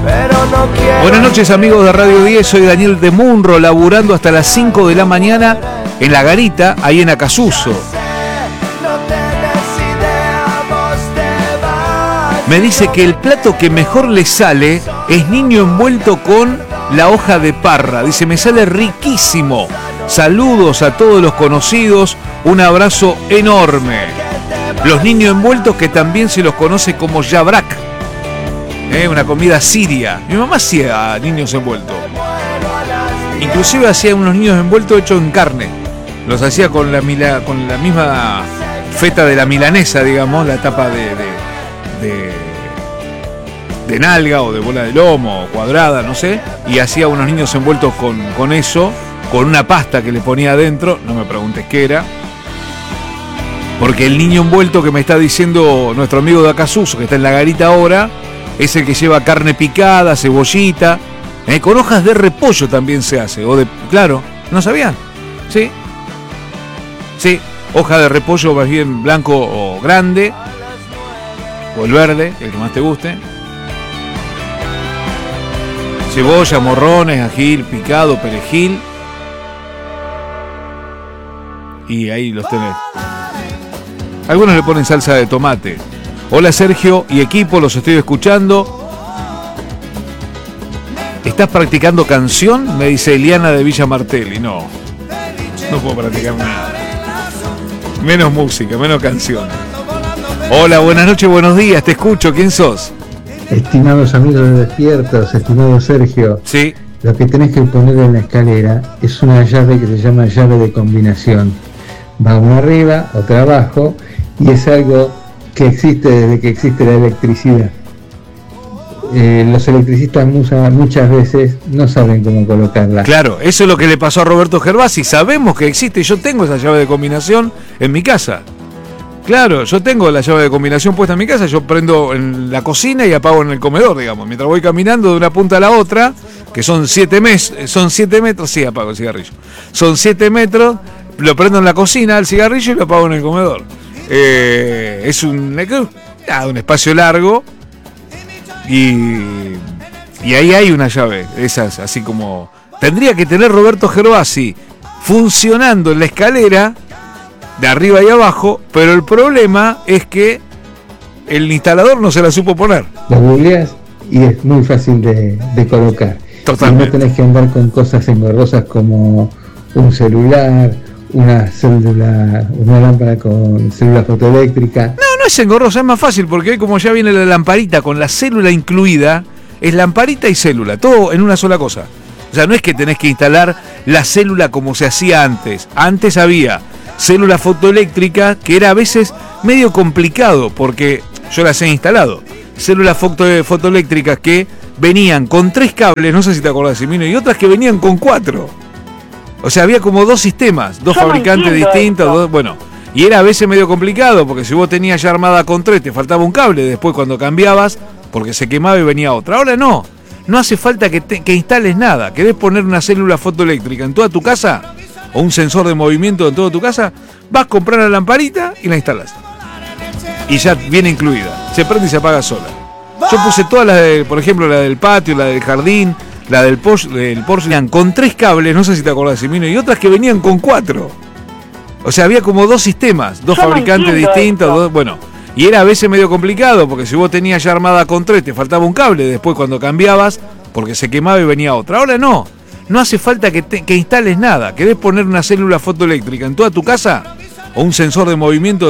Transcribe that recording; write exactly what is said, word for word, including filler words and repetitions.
Buenas noches, amigos de Radio diez, soy Daniel de Munro, laburando hasta las cinco de la mañana en La Garita, ahí en Acasuso. Me dice que el plato que mejor le sale es niño envuelto con la hoja de parra. Dice, me sale riquísimo. Saludos a todos los conocidos, un abrazo enorme. Los niños envueltos, que también se los conoce como yabrak, eh, una comida siria. Mi mamá hacía niños envueltos. Inclusive hacía unos niños envueltos hechos en carne. Los hacía con la, mila, con la misma feta de la milanesa, digamos, la tapa de, de, de, de nalga o de bola de lomo o cuadrada, no sé. Y hacía unos niños envueltos con, con eso, con una pasta que le ponía adentro. No me preguntes qué era. Porque el niño envuelto que me está diciendo nuestro amigo de Acasuso, que está en La Garita ahora, es el que lleva carne picada, cebollita, eh, con hojas de repollo también se hace. O de, claro, ¿no sabían? Sí. Sí, hoja de repollo más bien blanco o grande, o el verde, el que más te guste. Cebolla, morrones, ají picado, perejil. Y ahí los tenés. Algunos le ponen salsa de tomate. Hola Sergio y equipo, los estoy escuchando. ¿Estás practicando canción? Me dice Eliana de Villa Martelli. No, no puedo practicar nada. Menos música, menos canción. Hola, buenas noches, buenos días, te escucho. ¿Quién sos? Estimados amigos de Despiertos, estimado Sergio. Sí. Lo que tenés que poner en la escalera es una llave que se llama llave de combinación. Va una arriba, otra abajo, y es algo que existe desde que existe la electricidad. Eh, los electricistas musa, muchas veces no saben cómo colocarla. Claro, eso es lo que le pasó a Roberto Gervasi. Sabemos que existe, yo tengo esa llave de combinación en mi casa. Claro, yo tengo la llave de combinación puesta en mi casa, yo prendo en la cocina y apago en el comedor, digamos. Mientras voy caminando de una punta a la otra, que son siete mes, son siete metros, sí, apago el cigarrillo. Son siete metros, lo prendo en la cocina, el cigarrillo, y lo apago en el comedor. Eh, es un, ah, un espacio largo y, y ahí hay una llave, esas, así como tendría que tener Roberto Gervasi funcionando en la escalera de arriba y abajo, pero el problema es que el instalador no se la supo poner. Lo googleás y es muy fácil de, de colocar. Totalmente. Y no tenés que andar con cosas engorrosas como un celular, una célula, una lámpara con célula fotoeléctrica. No, no es engorroso, es más fácil porque hoy, como ya viene la lamparita con la célula incluida, es lamparita y célula, todo en una sola cosa. O sea, no es que tenés que instalar la célula como se hacía antes. Antes había célula fotoeléctrica que era a veces medio complicado porque yo las he instalado. Células foto, fotoeléctricas que venían con tres cables, no sé si te acordás, Simino, y otras que venían con cuatro. O sea, había como dos sistemas, dos Yo fabricantes no distintos, dos, bueno, y era a veces medio complicado, porque si vos tenías ya armada con tres, te faltaba un cable, después cuando cambiabas, porque se quemaba y venía otra. Ahora no, no hace falta que, te, que instales nada. ¿Querés poner una célula fotoeléctrica en toda tu casa? O un sensor de movimiento en toda tu casa, vas a comprar la lamparita y la instalas. Y ya viene incluida, se prende y se apaga sola. Yo puse todas las, de, por ejemplo, la del patio, la del jardín, la del Porsche, del Porsche con tres cables, no sé si te acordás, Simino, y otras que venían con cuatro. O sea, había como dos sistemas, dos Yo fabricantes no distintos, dos, bueno, y era a veces medio complicado, porque si vos tenías ya armada con tres, te faltaba un cable, después cuando cambiabas, porque se quemaba y venía otra. Ahora no, no hace falta que, te, que instales nada. ¿Querés poner una célula fotoeléctrica en toda tu casa? O un sensor de movimiento